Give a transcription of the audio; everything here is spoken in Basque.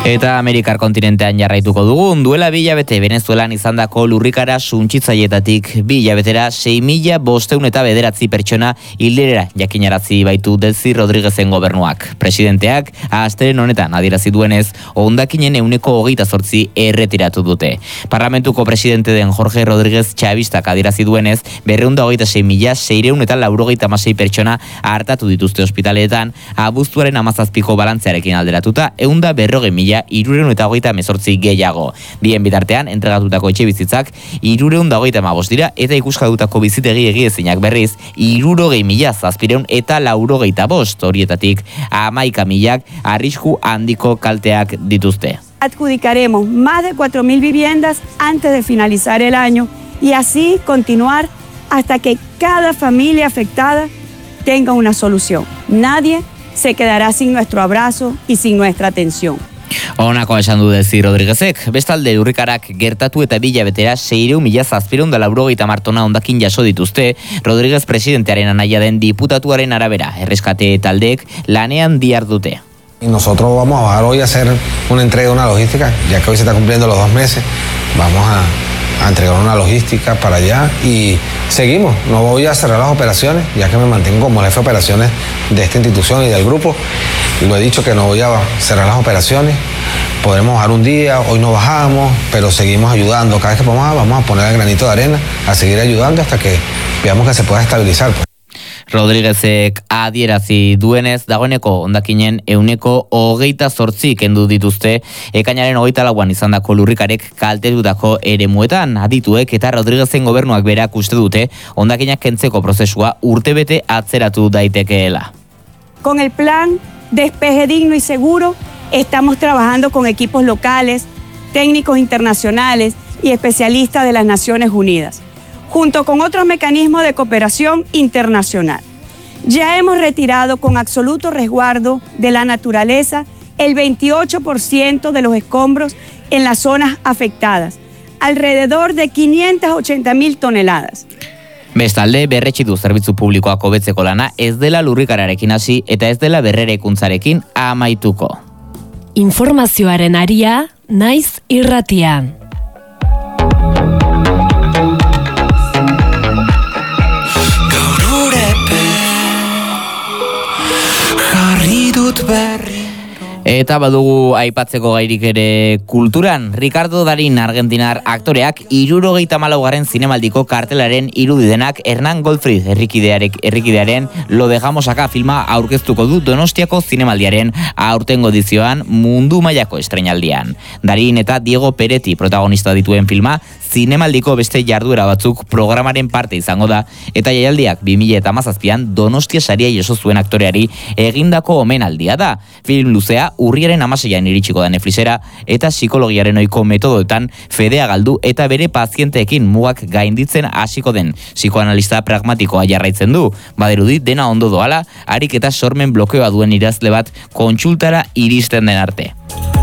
Eta Amerikar kontinentean jarraituko dugu. Duela 2 hilabete Venezuelan izandako lurrikara suntsitzaietatik 2 hilabetera 6.509 pertsona hildera jakinarazi baitu Delcy Rodríguezen gobernuak. Presidenteak astelehen honetan adierazi duenez, hondakinen 28% erretiratu dute. Parlamentuko presidente den Jorge Rodríguez Chavistak adierazi duenez, 226.696 pertsona hartatu dituzte ospitaleetan, abuztuaren 17ko balantzearekin alderatuta, 140.328 gehiago. Bien bitartean, entregatutako etxe bizitzak 355 dira, eta ikuskadutako bizitegi egiezinak berriz 60.785 horietatik 11.000 arrisku handiko kalteak dituzte. Adjudicaremos más de 4.000 viviendas antes de finalizar el año y así continuar hasta que cada familia afectada tenga una solución. Nadie se quedará sin nuestro abrazo y sin nuestra atención. Honako esan du Delcy Rodríguezek, bestalde lurrikarak gertatu eta 2 hilabetera 6.780 tona hondakin jaso dituzte. Rodríguez presidentearen anaia den diputatuaren arabera, erreskate taldeek lanean dihardute. Y nosotros vamos a bajar hoy a hacer una entrega de una logística, ya que hoy se está cumpliendo los 2 meses, vamos a entregar una logística para allá y seguimos. No voy a cerrar las operaciones, ya que me mantengo como jefe de operaciones de esta institución y del grupo. Lo he dicho que no voy a cerrar las operaciones. Podremos bajar un día, hoy no bajamos, pero seguimos ayudando. Cada vez que podamos, vamos a poner el granito de arena, a seguir ayudando hasta que veamos que se pueda estabilizar. Rodríguezek adierazi duenez, dagoeneko hondakinen 28% kendu dituzte ekainaren 24an izandako lurrikarek kaltetutako eremuetan. Adituek eta Rodríguezen gobernuak berak uste dute hondakinak kentzeko prozesua urtebete atzeratu daitekeela. Con el plan Despeje Digno y Seguro estamos trabajando con equipos locales, técnicos internacionales y especialistas de las Naciones Unidas, junto con otros mecanismos de cooperación internacional. Ya hemos retirado con absoluto resguardo de la naturaleza el 28% de los escombros en las zonas afectadas, alrededor de 580.000 toneladas. Bestalde, berretsi du zerbitzu publikoak hobetzeko lana ez dela lurrikararekin hasi eta ez dela berreraikuntzarekin amaituko. Informazioaren aria, naiz irratian. Eta badugu aipatzeko gairik ere kulturan. Ricardo Darín argentinar aktoreak 74. zinemaldiko kartelaren irudidenak Hernán Goldfried errikidearen Lo dejamos acá filma aurkeztuko du Donostiako zinemaldiaren aurtengo edizioan mundu mailako estreinaldian. Darín eta Diego Peretti protagonista dituen filma zinemaldiko beste jarduera batzuk programaren parte izango da, eta jaialdiak 2017an Donostia saria jaso zuen aktoreari egindako omenaldia da. Film luzea urriaren 16an iritsiko da Netflixera eta psikologiaren ohiko metodoetan fedea galdu eta bere pazienteekin mugak gainditzen hasiko den psikoanalista pragmatikoa jarraitzen du. Badirudi dena ondo doala, harik eta sormen blokeoa duen idazle bat kontsultara iristen den arte.